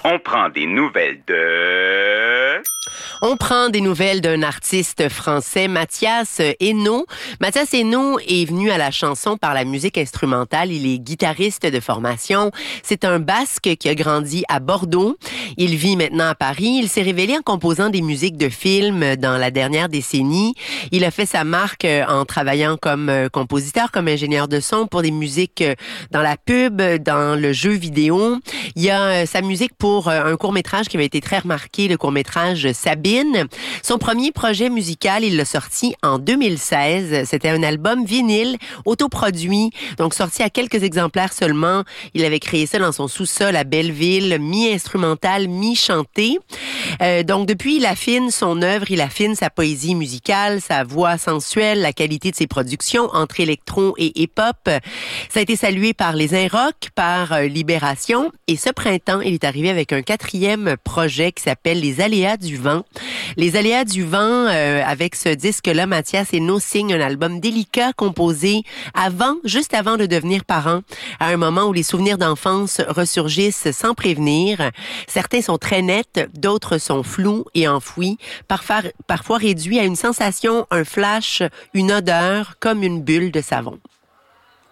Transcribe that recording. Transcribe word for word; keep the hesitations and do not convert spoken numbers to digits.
On prend des nouvelles de... On prend des nouvelles d'un artiste français, Mathias Hainaut. Mathias Hainaut est venu à la chanson par la musique instrumentale. Il est guitariste de formation. C'est un Basque qui a grandi à Bordeaux. Il vit maintenant à Paris. Il s'est révélé en composant des musiques de films dans la dernière décennie. Il a fait sa marque en travaillant comme compositeur, comme ingénieur de son pour des musiques dans la pub, dans le jeu vidéo. Il y a sa musique pour un court-métrage qui avait été très remarqué, le court-métrage Sabine. Son premier projet musical, il l'a sorti en deux mille seize. C'était un album vinyle, autoproduit, donc sorti à quelques exemplaires seulement. Il avait créé ça dans son sous-sol à Belleville, mi-instrumental, mi-chanté. Euh, donc depuis, il affine son œuvre, il affine sa poésie musicale, sa voix sensuelle, la qualité de ses productions entre électro et hip-hop. Ça a été salué par les Inrocks, par euh, Libération. Et ce printemps, il est arrivé avec un quatrième projet qui s'appelle Les Aléas du vent. Les Aléas du vent, euh, avec ce disque-là, Mathias Hainaut signe un album délicat composé avant, juste avant de devenir parent, à un moment où les souvenirs d'enfance ressurgissent sans prévenir. Certains sont très nets, d'autres sont flous et enfouis, parfois, parfois réduits à une sensation, un flash, une odeur, comme une bulle de savon.